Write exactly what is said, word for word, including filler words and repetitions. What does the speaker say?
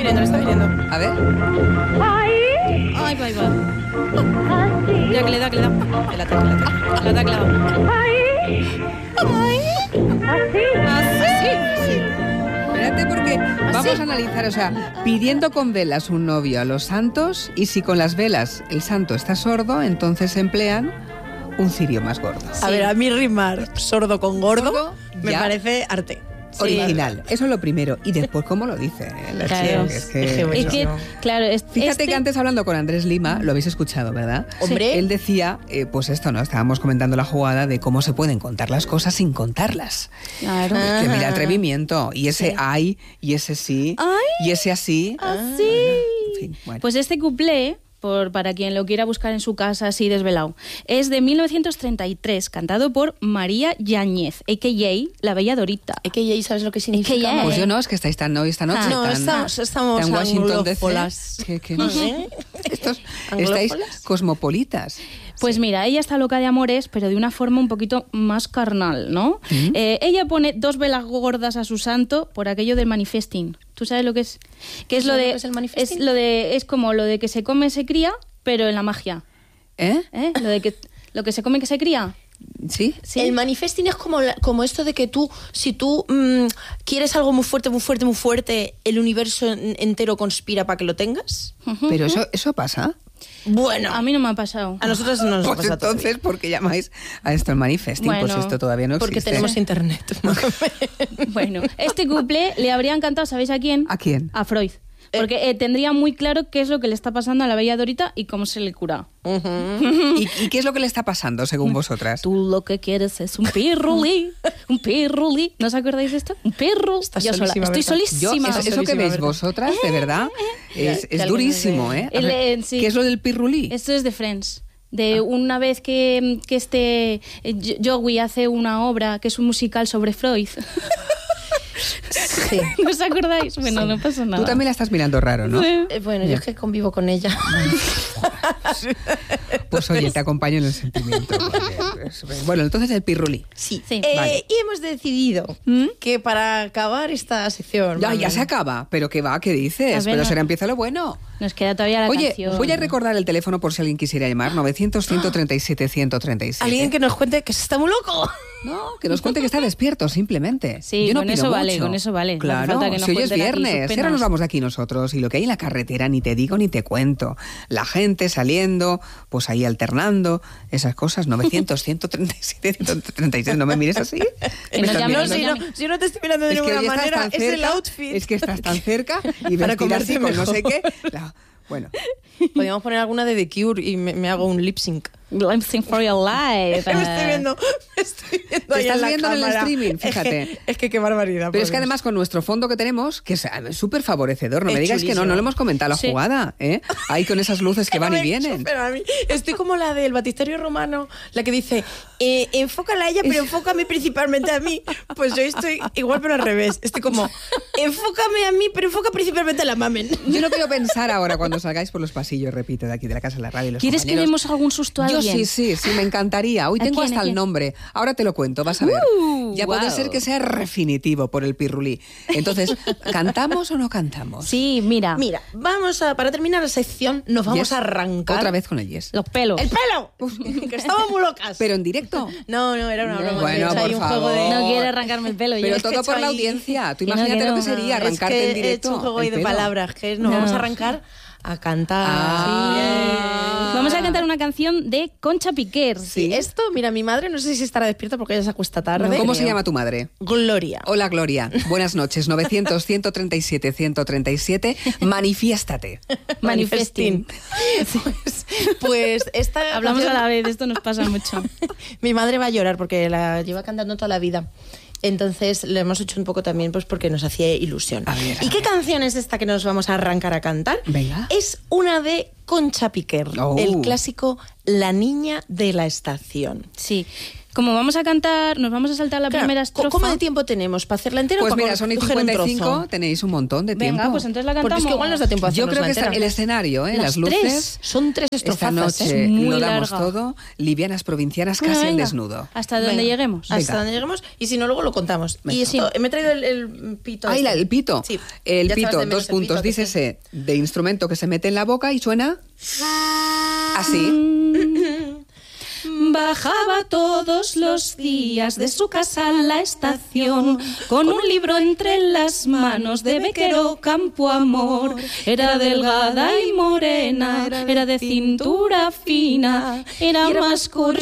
viniendo, le está viniendo. A ver. Ay, va, va. Ya que le da, que le da. El ataque, el ataque. El ataque le da. Así. Espérate porque vamos a analizar, o sea, pidiendo con velas un novio a los santos y si con las velas el santo está sordo, entonces emplean un cirio más gordo. A ver, a mí rimar sordo con gordo, Gordo, me ya. parece arte. Original, eso es lo primero. Y después, ¿cómo lo dice? La Claro. chica, es que, Es que, Es que, No. claro, es, Fíjate este... que antes hablando con Andrés Lima, lo habéis escuchado, ¿verdad? Hombre. Él decía, eh, pues esto, ¿no? Estábamos comentando la jugada de cómo se pueden contar las cosas sin contarlas. Claro. Ah. Que mira, atrevimiento. Y ese Sí. ay, y ese sí, Ay. y ese así. Así. En fin, bueno. Pues este cuplé, por, para quien lo quiera buscar en su casa así desvelado, es de mil novecientos treinta y tres, cantado por María Yáñez, a k a la Bella Dorita. Es que ya sabes lo que significa. Es que ya, Pues eh. yo no, es que estáis tan hoy esta noche. Ah. No, tan, estamos, estamos tan Washington D C. anglófolas. Que, que no sé. Estos, ¿Anglófolas? estáis cosmopolitas. Pues mira, ella está loca de amores, pero de una forma un poquito más carnal, ¿no? Eh, ella pone dos velas gordas a su santo por aquello del manifesting. ¿Tú sabes lo que es? Que es lo ¿Sabes de lo que es el manifesting? es lo de es como lo de que se come se cría, pero en la magia, ¿Eh? ¿eh? Lo de que lo que se come que se cría. ¿Sí? Sí. El manifesting es como, la- como esto de que tú, si tú mm, quieres algo muy fuerte, muy fuerte, muy fuerte, el universo en- entero conspira para que lo tengas. Pero eso, eso pasa. Bueno, A mí no me ha pasado. a nosotros no nos Pues pasa entonces, todavía. ¿por qué llamáis a esto el manifesting? Bueno, pues esto todavía no Porque existe. tenemos internet. Bueno, este couple le habría encantado, ¿sabéis a quién? ¿A quién? A Freud. Porque eh, tendría muy claro qué es lo que le está pasando a la Bella Dorita y cómo se le cura. ¿Y, y qué es lo que le está pasando, según vosotras? Tú lo que quieres es un pirrulí, un pirrulí. ¿No os acordáis de esto? Un pirru. Estás Yo sola. solísima, Estoy Berta. Yo, solísima. eso, eso que Solísima, veis ¿verdad? vosotras, de verdad, es, que es alguien durísimo, nos dé- ¿eh? A El, ver, eh, sí. ¿qué es lo del pirrulí? Esto es de Friends. De una vez que, que este eh, Joey hace una obra que es un musical sobre Freud. Sí. ¿No os acordáis? Bueno, no pasa nada. Tú también la estás mirando raro, ¿no? Sí. Eh, bueno, yo es que convivo con ella. Pues oye, te acompaño en el sentimiento. Vale, pues, bueno, entonces el pirrulí. Sí. Sí. Eh, Vale. Y hemos decidido ¿Mm? que para acabar esta sección... Ya, mami, ya se acaba. ¿Pero qué va? ¿Qué dices? A ver, Pero no- será empieza lo bueno. Nos queda todavía la Oye, canción. voy a recordar el teléfono por si alguien quisiera llamar. novecientos, ciento treinta y siete, ciento treinta y siete. Alguien que nos cuente que se está muy loco. No, que nos cuente que está despierto, simplemente. Sí, Yo no con pido eso vale, mucho. con eso vale. No hace Claro, falta que nos si hoy es cuenten aquí sus viernes, y ahora penas. nos vamos de aquí nosotros. Y lo que hay en la carretera ni te digo ni te cuento. La gente saliendo, pues ahí alternando, esas cosas. novecientos, ciento treinta y siete, ciento treinta y siete. No me mires así. Que Me nos estás llamen, mirando. nos si, no, llamen. si no te estoy mirando de Es que ninguna hoy estás manera, tan es el cerca, outfit. Es que estás tan cerca y Para vestir así comerte con no sé mejor. qué. La- bueno, Podríamos poner alguna de The Cure y me, me hago un lip sync. Lip sync for your life. me estoy viendo, me estoy viendo Te ahí estás en la viendo en el cámara. streaming, Es fíjate. que, es que qué barbaridad. pero por es que Dios. además con nuestro fondo que tenemos, que es eh, súper favorecedor, no Es me digas que no, chulísimo. no lo hemos comentado la Sí. jugada, ¿eh? Ahí con esas luces que No van y me he hecho, vienen. pero a mí- estoy como la del batisterio romano, la que dice, eh, enfócala a ella, pero enfócame principalmente a mí. Pues yo estoy igual, pero al revés. Estoy como, enfócame a mí, pero enfoca principalmente a la mamen. Yo no quiero pensar ahora cuando salgáis por los pasillos, repito, de aquí de la casa de la radio y los ¿Quieres que compañeros. demos algún susto a Yo alguien? sí, sí, sí, me encantaría. Hoy ¿A tengo quién, hasta a el quién? nombre. Ahora te lo cuento, vas a ver. Uh, ya puede guau. ser que sea definitivo por el pirrulí. Entonces, ¿cantamos o no cantamos? Sí, mira. Mira, vamos a, para terminar la sección, nos vamos Yes. a arrancar. Otra vez con el yes. Los pelos. ¡El pelo! que estamos muy locas. Pero en directo. No, no, era una broma. Bueno, he hecho ahí por un juego de... favor. No quiere arrancarme el pelo. Pero yo. todo que por la ahí- audiencia. Tú Que no, imagínate que lo que no. sería Es arrancarte que en directo. he hecho un juego ahí el de pelo. palabras, que nos No. vamos a arrancar a cantar. Ah. Vamos a cantar una canción de Concha Piquer. Sí, esto, mira, mi madre no sé si estará despierta porque ella se acuesta tarde. ¿Cómo se Creo. llama tu madre? Gloria. Hola, Gloria. Buenas noches. novecientos, ciento treinta y siete, ciento treinta y siete. Manifiéstate. Manifesting. Pues, pues esta Hablamos canción- a la vez, esto nos pasa mucho. Mi madre va a llorar porque la lleva cantando toda la vida. Entonces le hemos hecho un poco también pues porque nos hacía ilusión. A ver, a ¿Y qué ver. canción es esta que nos vamos a arrancar a cantar? Venga. Es una de Concha Piquer, Oh. el clásico La niña de la estación. Sí. Como vamos a cantar, nos vamos a saltar la Claro, primera ¿cómo- estrofa. ¿Cómo de tiempo tenemos? ¿Para hacerla entera Pues o para mira, son y coger un cincuenta y cinco, trozo? tenéis un montón de tiempo. Venga, pues entonces la Porque cantamos. es que igual nos da tiempo a Yo hacernos creo la que está entera. el escenario, ¿eh? Las las luces. tres. Son tres Esta estrofazas, noche ¿eh? muy lo damos larga. todo. Livianas provincianas, Venga, casi el venga. desnudo. Hasta donde Venga, lleguemos. Hasta Venga. donde lleguemos. Y si no, luego lo contamos. Venga. Y esto, me he traído el, el pito. Ay, este. la- el pito. Sí. El Ya echabas pito, de menos dos el puntos, pito, que sí. dícese, de instrumento que se mete en la boca y suena así. Bajaba todos los días de su casa a la estación con un libro entre las manos de Bequero Campo Amor. Era delgada y morena, era de cintura fina, era más cursi